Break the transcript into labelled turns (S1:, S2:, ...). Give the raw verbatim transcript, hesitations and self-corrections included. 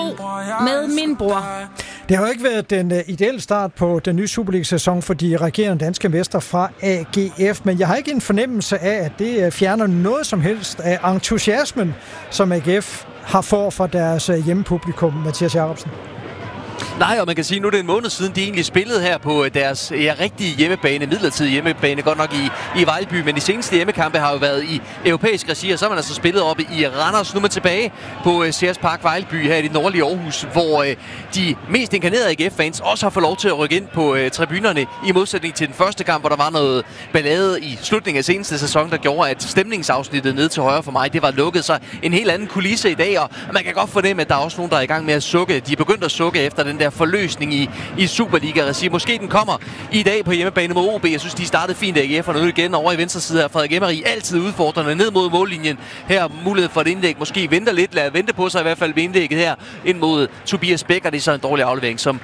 S1: med min bror.
S2: Det har jo ikke været den uh, ideelle start på den nye Superliga-sæson for de regerende danske mester fra A G F, men jeg har ikke en fornemmelse af, at det uh, fjerner noget som helst af entusiasmen, som A G F har for fra deres uh, hjemmepublikum, Mathias Jacobsen.
S3: Nej, og man kan sige, at nu er det en måned siden, de egentlig spillede her på deres ja, rigtige hjemmebane, midlertidige hjemmebane, godt nok i, i Vejlby, men de seneste hjemmekampe har jo været i europæisk regi, og så har man altså spillet oppe i Randers. Nu er man tilbage på uh, Sears Park Vejlby her i det nordlige Aarhus, hvor uh, de mest inkarnerede A G F-fans også har fået lov til at rykke ind på uh, tribunerne, i modsætning til den første kamp, hvor der var noget ballade i slutningen af seneste sæson, der gjorde, at stemningsafsnittet ned til højre for mig, det var lukket. Så en helt anden kulisse i dag, og man kan godt fornemme, at der er også nogen, der er i gang med at sukke. De er begyndt at sukke efter den der forløsning i, i Superliga-regi. Måske den kommer i dag på hjemmebane mod O B. Jeg synes, de startede fint A G F'erne nu igen over i venstre side af Frederik Emery. Altid udfordrende ned mod mållinjen. Her mulighed for et indlæg. Måske venter lidt. Lad vente på sig i hvert fald ved indlægget her ind mod Tobias Bæk. Og det er så en dårlig aflevering, som